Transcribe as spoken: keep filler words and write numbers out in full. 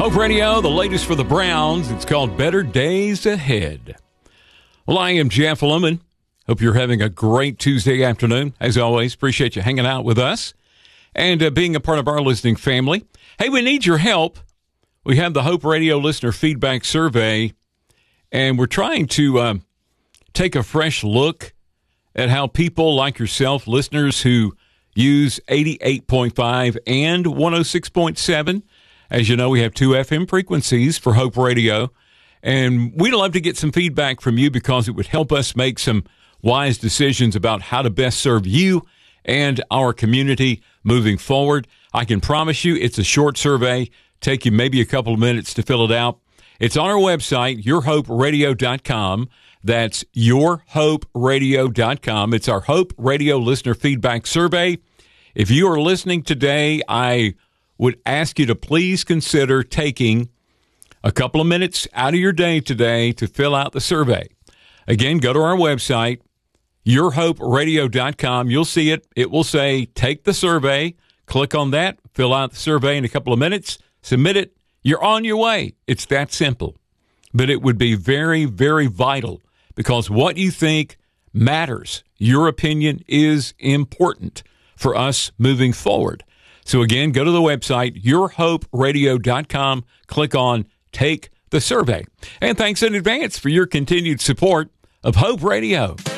Hope Radio, the latest for the Browns. It's called Better Days Ahead. Well, I am Jeff Lemon. Hope you're having a great Tuesday afternoon. As always, appreciate you hanging out with us and uh, being a part of our listening family. Hey, we need your help. We have the Hope Radio Listener Feedback Survey, and we're trying to um, take a fresh look at how people like yourself, listeners who use eighty-eight point five and one oh six point seven. As you know, we have two F M frequencies for Hope Radio, and we'd love to get some feedback from you because it would help us make some wise decisions about how to best serve you and our community moving forward. I can promise you it's a short survey, take you maybe a couple of minutes to fill it out. It's on our website, your hope radio dot com. That's your hope radio dot com. It's our Hope Radio Listener Feedback Survey. If you are listening today, I would ask you to please consider taking a couple of minutes out of your day today to fill out the survey. Again, go to our website, your hope radio dot com. You'll see it. It will say, take the survey. Click on that, fill out the survey in a couple of minutes, submit it. You're on your way. It's that simple. But it would be very, very vital because what you think matters. Your opinion is important for us moving forward. So again, go to the website, your hope radio dot com, click on Take the Survey. And thanks in advance for your continued support of Hope Radio.